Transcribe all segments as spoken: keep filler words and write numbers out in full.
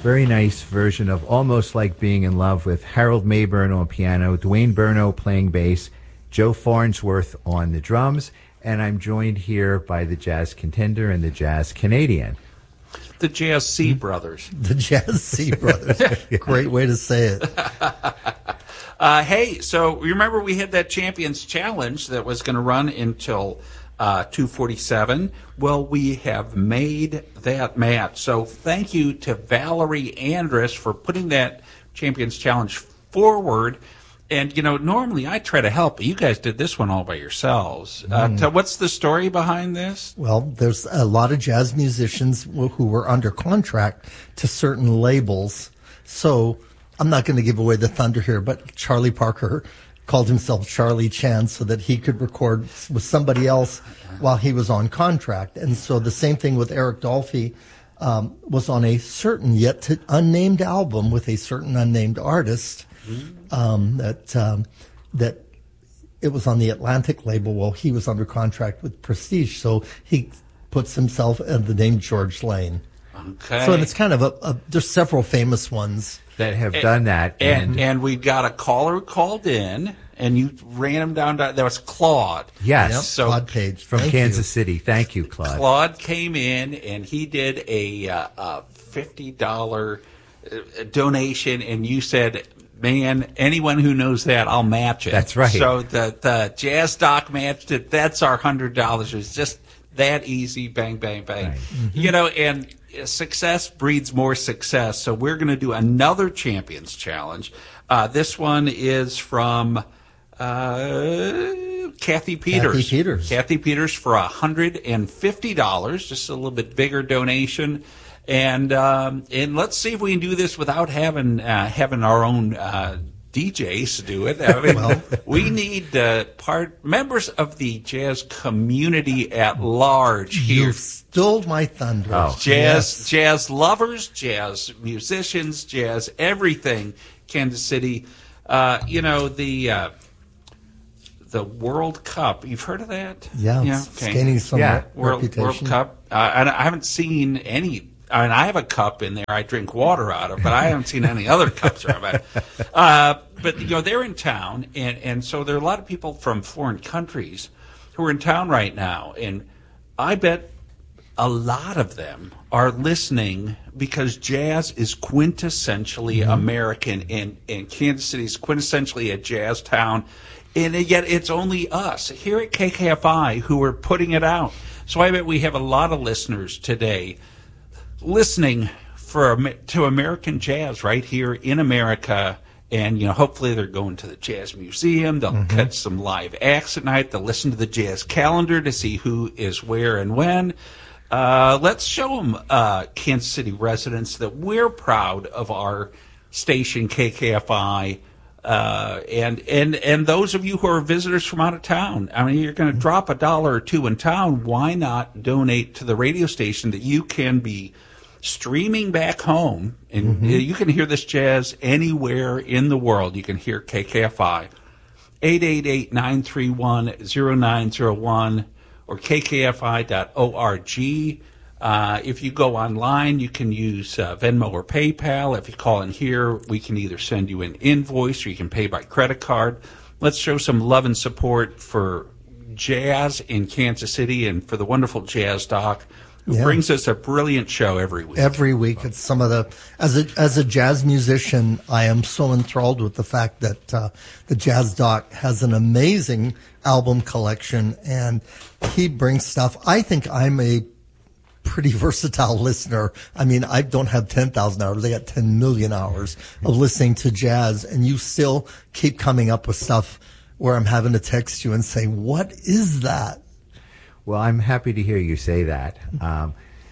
Very nice version of Almost Like Being in Love with Harold Mayburn on piano, Dwayne Burno playing bass, Joe Farnsworth on the drums, and I'm joined here by the Jazz Contender and the Jazz Canadian. The Jazz C Brothers. The Jazz C Brothers. Great way to say it. uh, hey, so remember we had that Champions Challenge that was going to run until uh, two forty-seven. Well, we have made that match. So thank you to Valerie Andrus for putting that Champions Challenge forward. And, you know, normally I try to help, but you guys did this one all by yourselves. Uh, Mm. so what's the story behind this? Well, there's a lot of jazz musicians who who were under contract to certain labels. So I'm not going to give away the thunder here, but Charlie Parker called himself Charlie Chan so that he could record with somebody else while he was on contract. And so the same thing with Eric Dolphy, um, was on a certain yet to unnamed album with a certain unnamed artist. Um, that um, that it was on the Atlantic label while he was under contract with Prestige, so he puts himself in the name George Lane. Okay. So and it's kind of a, a there's several famous ones that have and, done that, and and and we got a caller who called in, and you ran him down. To, that was Claude. Yes, yep, so Claude Page from Thank Kansas you. City. Thank you, Claude. Claude came in and he did a, uh, a fifty dollar donation, and you said, man, anyone who knows that, I'll match it. That's right. So the, the Jazz Doc matched it. That's our one hundred dollars. It's just that easy. Bang, bang, bang. Right. Mm-hmm. You know, and success breeds more success. So we're going to do another Champions Challenge. Uh, this one is from uh, Kathy Peters. Kathy Peters. Kathy Peters for one hundred fifty dollars, just a little bit bigger donation. And um, and let's see if we can do this without having uh, having our own uh, D Js do it. I mean, Well. we need uh, part members of the jazz community at large here. You stole my thunder. Oh. Jazz, Yes. jazz lovers, jazz musicians, jazz everything. Kansas City, uh, you know the uh, the World Cup. You've heard of that? Yeah, yeah. it's gaining some Yeah. re- World, reputation. World Cup. Uh, and I haven't seen any. I mean, I have a cup in there I drink water out of, but I haven't seen any other cups around. But, uh, but you know, they're in town, and, and so there are a lot of people from foreign countries who are in town right now, and I bet a lot of them are listening because jazz is quintessentially Mm-hmm. American, and, and Kansas City is quintessentially a jazz town, and yet it's only us here at K K F I who are putting it out. So I bet we have a lot of listeners today listening for to American jazz right here in America, and you know, hopefully they're going to the Jazz Museum. They'll Mm-hmm. catch some live acts at night. They'll listen to the jazz calendar to see who is where and when. Uh, let's show them, uh, Kansas City residents, that we're proud of our station K K F I. Uh, and, and, and those of you who are visitors from out of town, I mean, you're going to drop a dollar or two in town. Why not donate to the radio station that you can be streaming back home, and Mm-hmm. you can hear this jazz anywhere in the world. You can hear K K F I. eight eight eight, nine three one, zero nine zero one or k k f i dot org. Uh, if you go online, you can use uh, Venmo or PayPal. If you call in here, we can either send you an invoice or you can pay by credit card. Let's show some love and support for jazz in Kansas City and for the wonderful Jazz Doc, who Yeah. brings us a brilliant show every week. Every week, it's some of the as a as a jazz musician, I am so enthralled with the fact that uh, the Jazz Doc has an amazing album collection, and he brings stuff. I think I'm a pretty versatile listener. I mean, I don't have ten thousand hours. I got ten million hours of listening to jazz, and you still keep coming up with stuff where I'm having to text you and say, "What is that?" Well, I'm happy to hear you say that. Um,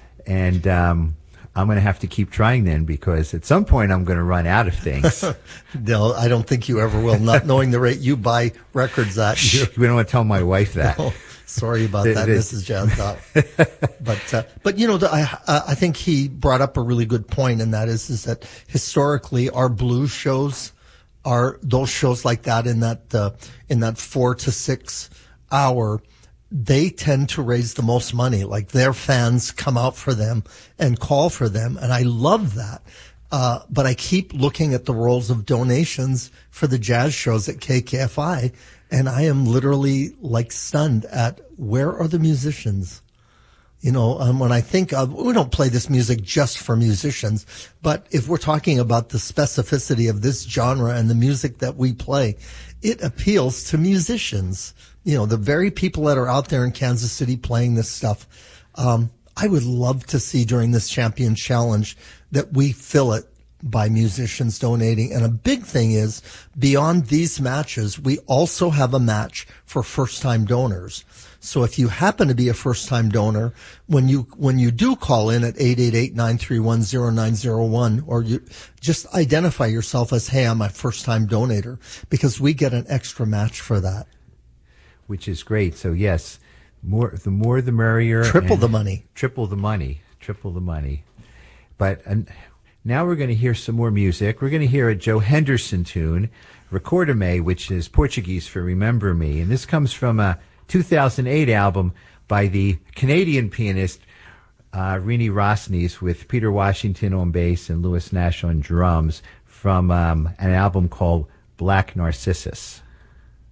and um, I'm going to have to keep trying then, because at some point I'm going to run out of things. No, I don't think you ever will, not knowing the rate you buy records at. You. We don't want to tell my wife that. Oh, sorry about It that, is. Missus Jazz Doc. But, uh, but you know, the, I, uh, I think he brought up a really good point, and that is, is that historically our blues shows are those shows like that in that, uh, in that four to six hour, they tend to raise the most money. Like their fans come out for them and call for them. And I love that. Uh, but I keep looking at the rolls of donations for the jazz shows at K K F I, and I am literally like stunned at where are the musicians? You know, um, when I think of, we don't play this music just for musicians, but if we're talking about the specificity of this genre and the music that we play, it appeals to musicians. You know, the very people that are out there in Kansas City playing this stuff. Um, I would love to see during this Champion Challenge that we fill it by musicians donating. And a big thing is, beyond these matches, we also have a match for first-time donors. So if you happen to be a first-time donor, when you when you do call in at eight eight eight, nine three one, zero nine zero one, or you just identify yourself as, hey, I'm a first-time donator, because we get an extra match for that. Which is great. So yes, more the more the merrier. Triple the money. Triple the money. Triple the money. But uh, now we're going to hear some more music. We're going to hear a Joe Henderson tune, Recorda-me, which is Portuguese for Remember Me. And this comes from a two thousand eight album by the Canadian pianist uh, Rini Rosnes, with Peter Washington on bass and Louis Nash on drums, from um, an album called Black Narcissus.